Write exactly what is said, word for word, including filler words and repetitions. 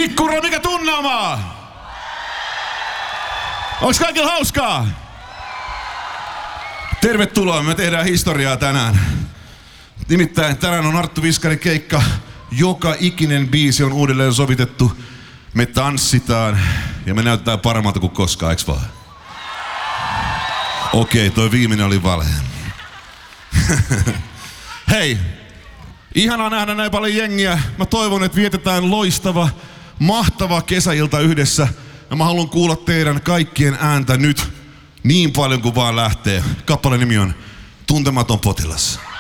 Kikkura, mikä tunnelma? Onks kaikilla hauskaa? Tervetuloa, me tehdään historiaa tänään. Nimittäin tänään on Arttu Viskarin keikka. Joka ikinen biisi on uudelleen sovitettu. Me tanssitaan ja me näytetään paremmalta kuin koskaan, eiks vaan? Okei, toi viimeinen oli valhe. Hei, ihanaa nähdä näin paljon jengiä. Mä toivon, että vietetään loistava, mahtava kesäilta yhdessä. Ja mä haluan kuulla teidän kaikkien ääntä nyt niin paljon kuin vaan lähtee. Kappaleen nimi on Tuntematon potilas.